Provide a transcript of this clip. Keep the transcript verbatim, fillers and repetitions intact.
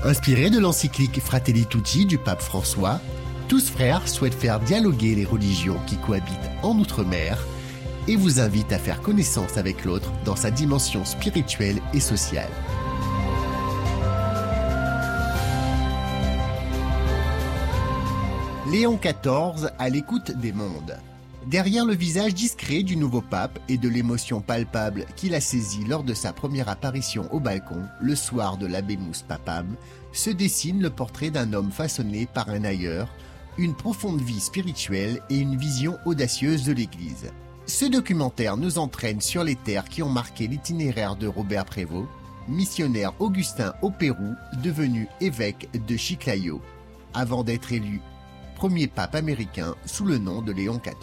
Inspiré de l'encyclique Fratelli Tutti du pape François, Tous Frères souhaite faire dialoguer les religions qui cohabitent en Outre-mer et vous invite à faire connaissance avec l'autre dans sa dimension spirituelle et sociale. Léon quatorze à l'écoute des mondes. Derrière le visage discret du nouveau pape et de l'émotion palpable qu'il a saisie lors de sa première apparition au balcon, le soir de l'Habemus Papam, se dessine le portrait d'un homme façonné par un ailleurs, une profonde vie spirituelle et une vision audacieuse de l'Église. Ce documentaire nous entraîne sur les terres qui ont marqué l'itinéraire de Robert Prévost, missionnaire augustin au Pérou, devenu évêque de Chiclayo, avant d'être élu premier pape américain sous le nom de Léon quatorze.